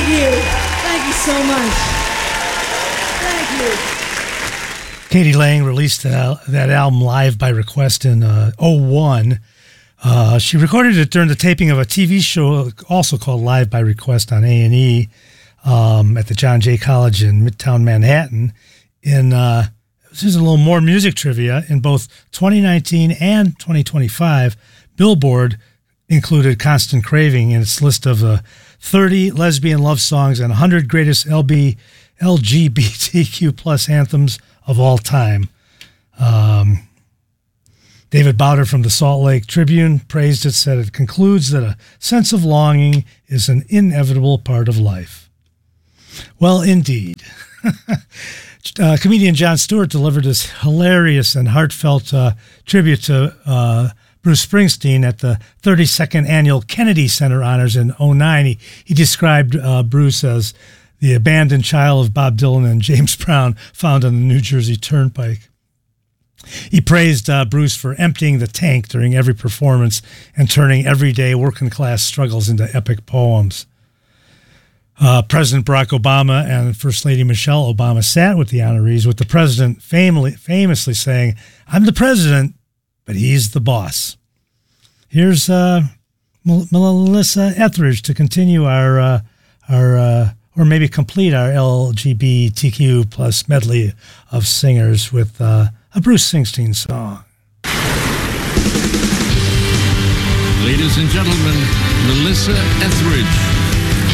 Thank you. Thank you so much. Thank you. Katie Lang released that album live by request in 2001. She recorded it during the taping of a TV show also called Live by Request on A&E at the John Jay College in Midtown Manhattan. This is a little more music trivia. In both 2019 and 2025, Billboard included Constant Craving in its list of 30 lesbian love songs and 100 greatest LGBTQ plus anthems of all time. David Bowder from the Salt Lake Tribune praised it, said it concludes that a sense of longing is an inevitable part of life. Well, indeed. Comedian Jon Stewart delivered this hilarious and heartfelt tribute to Bruce Springsteen at the 32nd Annual Kennedy Center Honors in 2009. He described Bruce as the abandoned child of Bob Dylan and James Brown found on the New Jersey Turnpike. He praised Bruce for emptying the tank during every performance and turning everyday working-class struggles into epic poems. President Barack Obama and First Lady Michelle Obama sat with the honorees, with the president famously saying, "I'm the president, but he's the boss." Here's Melissa Etheridge to continue our or maybe complete our LGBTQ plus medley of singers with a Bruce Springsteen song. Ladies and gentlemen, Melissa Etheridge.